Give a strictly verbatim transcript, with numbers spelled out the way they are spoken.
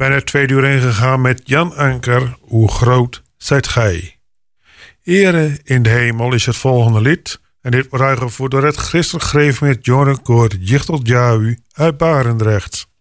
ben er twee uur heen gegaan met Jan Anker, hoe groot zijt gij? Ere in de hemel is het volgende lied. En dit wordt uitgevoerd door het christelijk greef met Jorenkoor Jichtel Jau uit Barendrecht.